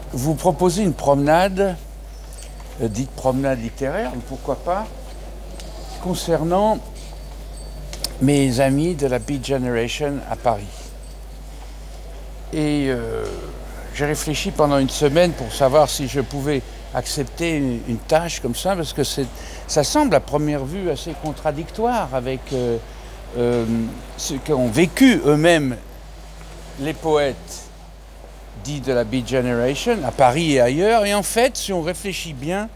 vous proposer une promenade, dite promenade littéraire, pourquoi pas, concernant mes amis de la Beat Generation à Paris. Et j'ai réfléchi pendant une semaine pour savoir si je pouvais accepter une tâche comme ça, parce que ça semble à première vue assez contradictoire avec ce qu'ont vécu eux-mêmes les poètes dits de la Beat Generation, à Paris et ailleurs. Et en fait, si on réfléchit bien,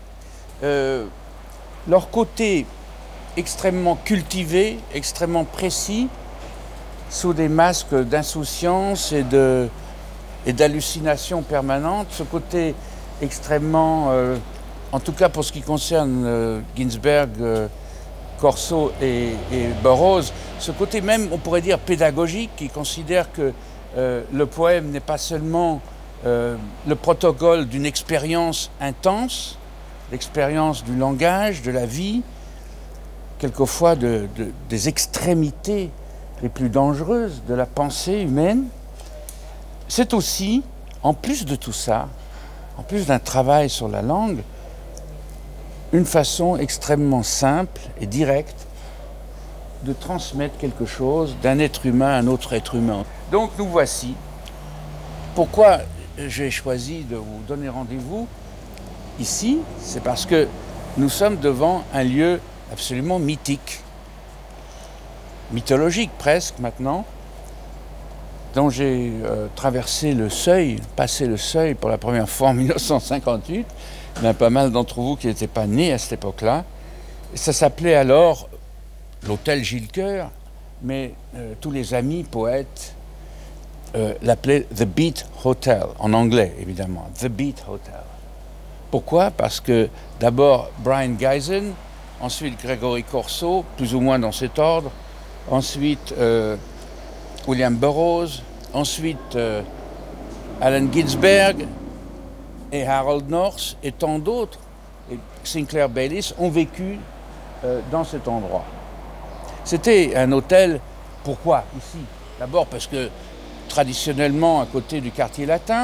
leur côté extrêmement cultivé, extrêmement précis, sous des masques d'insouciance et d'hallucination permanente, ce côté extrêmement, en tout cas pour ce qui concerne Ginsberg, Corso et Burroughs, ce côté même, on pourrait dire, pédagogique, qui considère que le poème n'est pas seulement le protocole d'une expérience intense, l'expérience du langage, de la vie, quelquefois des extrémités les plus dangereuses de la pensée humaine. C'est aussi, en plus de tout ça, en plus d'un travail sur la langue, une façon extrêmement simple et directe de transmettre quelque chose d'un être humain à un autre être humain. Donc nous voici. Pourquoi j'ai choisi de vous donner rendez-vous ici? C'est parce que nous sommes devant un lieu absolument mythique, mythologique presque maintenant, dont j'ai traversé le seuil, passé le seuil pour la première fois en 1958. Il y en a pas mal d'entre vous qui n'étaient pas nés à cette époque-là. Et ça s'appelait alors l'hôtel Gilles-Coeur, mais tous les amis poètes l'appelaient The Beat Hotel, en anglais évidemment, The Beat Hotel. Pourquoi? Parce que d'abord Brian Gysin, ensuite Gregory Corso, plus ou moins dans cet ordre, ensuite William Burroughs, ensuite Allen Ginsberg et Harold North et tant d'autres, et Sinclair Baylis, ont vécu dans cet endroit. C'était un hôtel, pourquoi ici? D'abord parce que traditionnellement, à côté du quartier latin,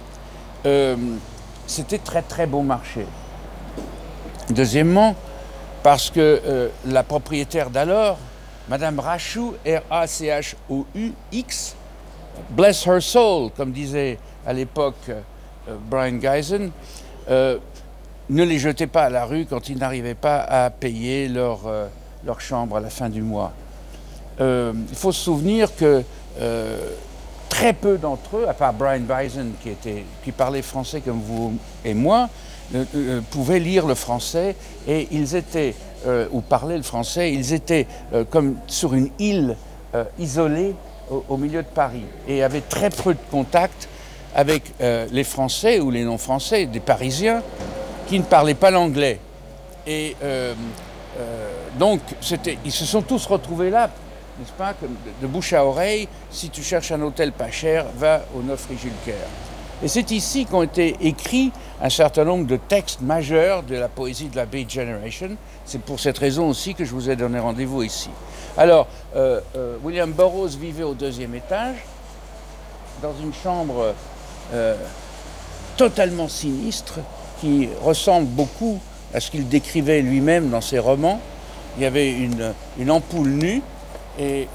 c'était très très bon marché. Deuxièmement, parce que la propriétaire d'alors, Madame Rachou, R-A-C-H-O-U-X, bless her soul, comme disait à l'époque Brian Gysin, ne les jetait pas à la rue quand ils n'arrivaient pas à payer leur chambre à la fin du mois. Il faut se souvenir que très peu d'entre eux, à part Brian Gysin qui parlait français comme vous et moi, pouvaient lire le français, et ils étaient, ou parlaient le français, ils étaient comme sur une île isolée au milieu de Paris, et avaient très peu de contact avec les Français ou les non-Français, des Parisiens, qui ne parlaient pas l'anglais. Et donc, ils se sont tous retrouvés là, n'est-ce pas, de bouche à oreille. Si tu cherches un hôtel pas cher, va au 9 rue Gilles-Coeur. Et c'est ici qu'ont été écrits un certain nombre de textes majeurs de la poésie de la Beat Generation. C'est pour cette raison aussi que je vous ai donné rendez-vous ici. Alors, William Burroughs vivait au 2e étage, dans une chambre totalement sinistre, qui ressemble beaucoup à ce qu'il décrivait lui-même dans ses romans. Il y avait une ampoule nue, et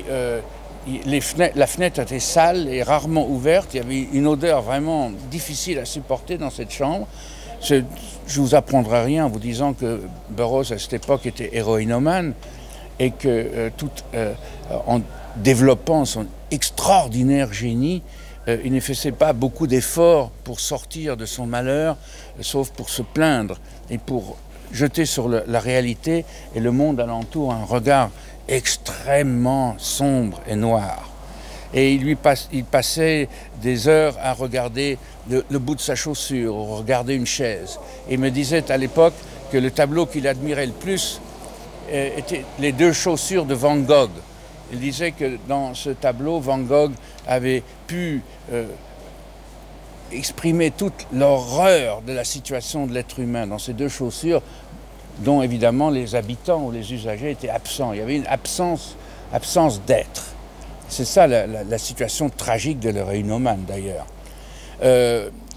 la fenêtre était sale et rarement ouverte. Il y avait une odeur vraiment difficile à supporter dans cette chambre. Je ne vous apprendrai rien en vous disant que Burroughs, à cette époque, était héroïnomane, et que en développant son extraordinaire génie, il ne faisait pas beaucoup d'efforts pour sortir de son malheur, sauf pour se plaindre et pour jeter sur la réalité et le monde alentour un regard extrêmement sombre et noir. Et il passait des heures à regarder le bout de sa chaussure, ou regarder une chaise. Et il me disait à l'époque que le tableau qu'il admirait le plus étaient les 2 chaussures de Van Gogh. Il disait que dans ce tableau, Van Gogh avait pu exprimer toute l'horreur de la situation de l'être humain dans ces 2 chaussures, dont évidemment les habitants ou les usagers étaient absents. Il y avait une absence d'être. C'est ça la situation tragique de l'héroïnomane d'ailleurs.